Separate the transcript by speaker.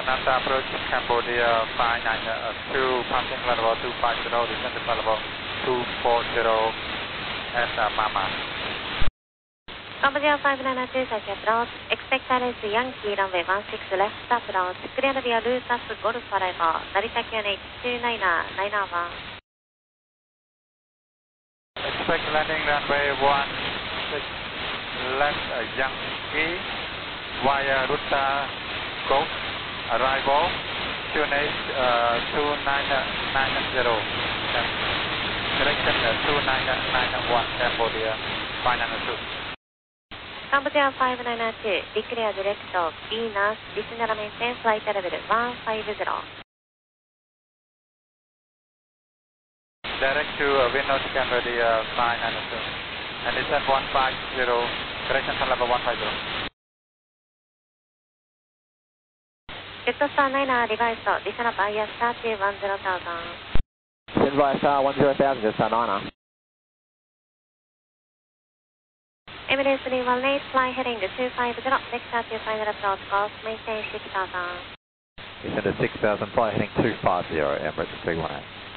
Speaker 1: NASA approach Cambodia 592, passing flight level 250, descent to flight level 240 at Mama.
Speaker 2: Cambodia 592, Circuit approach. Expect RS Yankee runway 16 left approach. Clear via Lutas Golf arrival. Narita QNH 29991.
Speaker 1: Expect landing runway 16 left Yankee via Ruta Golf arrival QNH 2990. Direction 2991 Cambodia 592.
Speaker 2: Cambodia 592, declare direct Venus, descend maintain flight level 150.
Speaker 1: Direct to Venus Cambodia 592 and descend 150, correction flight level 150.
Speaker 2: Jetstar 9 revised, descend via star to 10,000.
Speaker 3: Descend via star 10,000, Jetstar 9.
Speaker 2: Emirates 318, fly heading to 250, vector to final approach course, maintain 6000.
Speaker 3: Descend to 6,000, fly heading 250, Emirates 318.